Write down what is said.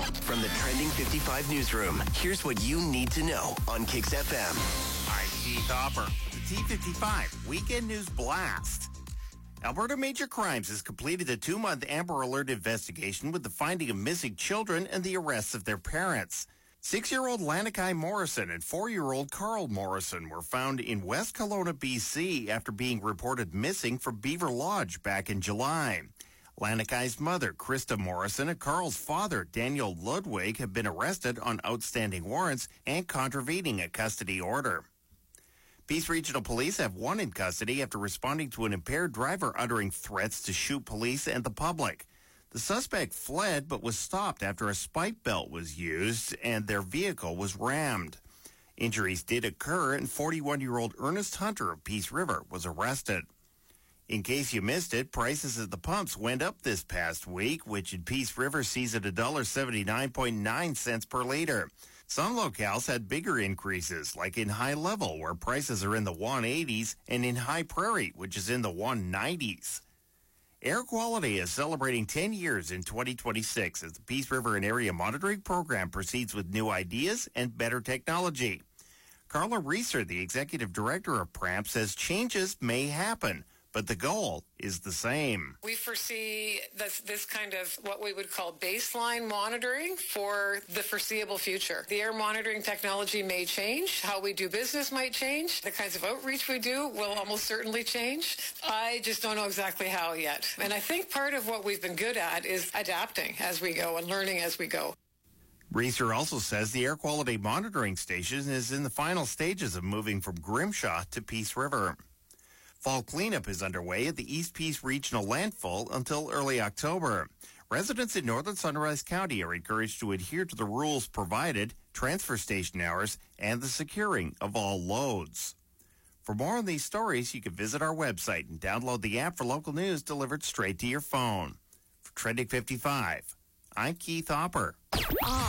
From the Trending 55 newsroom, here's what you need to know on Kicks FM. I'm Keith Hopper. The T55 Weekend News Blast. Alberta Major Crimes has completed a 2-month Amber Alert investigation with the finding of missing children and the arrests of their parents. 6-year-old Lanakai Morrison and 4-year-old Carl Morrison were found in West Kelowna, BC after being reported missing from Beaver Lodge back in July. Lanakai's mother, Krista Morrison, and Carl's father, Daniel Ludwig, have been arrested on outstanding warrants and contravening a custody order. Peace Regional Police have one in custody after responding to an impaired driver uttering threats to shoot police and the public. The suspect fled but was stopped after a spike belt was used and their vehicle was rammed. Injuries did occur, and 41-year-old Ernest Hunter of Peace River was arrested. In case you missed it, prices at the pumps went up this past week, which in Peace River sees at $1.79.9 per liter. Some locales had bigger increases, like in High Level, where prices are in the 180s, and in High Prairie, which is in the 190s. Air quality is celebrating 10 years in 2026 as the Peace River and Area Monitoring Program proceeds with new ideas and better technology. Carla Reeser, the executive director of PRAMP, says changes may happen, but the goal is the same. We foresee this kind of what we would call baseline monitoring for the foreseeable future. The air monitoring technology may change. How we do business might change. The kinds of outreach we do will almost certainly change. I just don't know exactly how yet. And I think part of what we've been good at is adapting as we go and learning as we go. Reeser also says the air quality monitoring station is in the final stages of moving from Grimshaw to Peace River. Fall cleanup is underway at the East Peace Regional Landfill until early October. Residents in northern Sunrise County are encouraged to adhere to the rules provided, transfer station hours, and the securing of all loads. For more on these stories, you can visit our website and download the app for local news delivered straight to your phone. For Trending 55, I'm Keith Hopper.